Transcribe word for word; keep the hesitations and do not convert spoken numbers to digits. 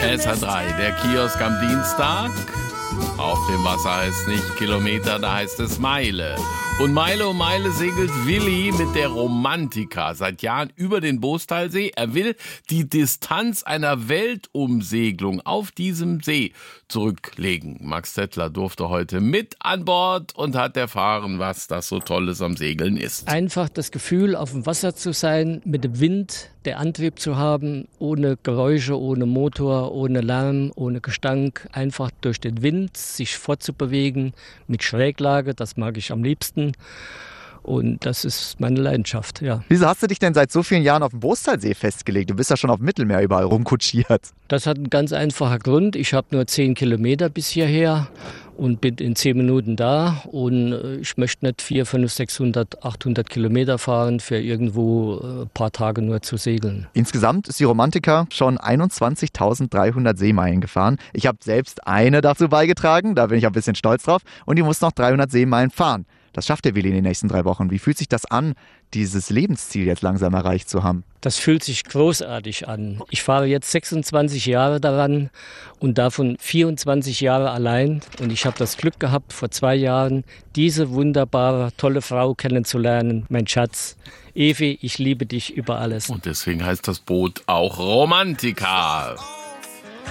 S H drei, der Kiosk am Dienstag. Auf dem Wasser heißt nicht Kilometer, da heißt es Meile. Und Meile um Meile segelt Willi mit der Romantika seit Jahren über den Boostalsee. Er will die Distanz einer Weltumsegelung auf diesem See zurücklegen. Max Zettler durfte heute mit an Bord und hat erfahren, was das so Tolles am Segeln ist. Einfach das Gefühl, auf dem Wasser zu sein, mit dem Wind, der Antrieb zu haben, ohne Geräusche, ohne Motor, ohne Lärm, ohne Gestank, einfach durch den Wind sich fortzubewegen mit Schräglage, das mag ich am liebsten. Und das ist meine Leidenschaft, ja. Wieso hast du dich denn seit so vielen Jahren auf dem Boostalsee festgelegt? Du bist ja schon auf dem Mittelmeer überall rumkutschiert. Das hat einen ganz einfachen Grund. Ich habe nur zehn Kilometer bis hierher und bin in zehn Minuten da. Und ich möchte nicht vierhundert, fünfhundert, sechshundert, achthundert Kilometer fahren, für irgendwo ein paar Tage nur zu segeln. Insgesamt ist die Romantika schon einundzwanzigtausenddreihundert Seemeilen gefahren. Ich habe selbst eine dazu beigetragen, da bin ich ein bisschen stolz drauf. Und die muss noch dreihundert Seemeilen fahren. Das schafft der Willi in den nächsten drei Wochen. Wie fühlt sich das an, dieses Lebensziel jetzt langsam erreicht zu haben? Das fühlt sich großartig an. Ich fahre jetzt sechsundzwanzig Jahre daran und davon vierundzwanzig Jahre allein. Und ich habe das Glück gehabt, vor zwei Jahren diese wunderbare, tolle Frau kennenzulernen. Mein Schatz, Evi, ich liebe dich über alles. Und deswegen heißt das Boot auch Romantika.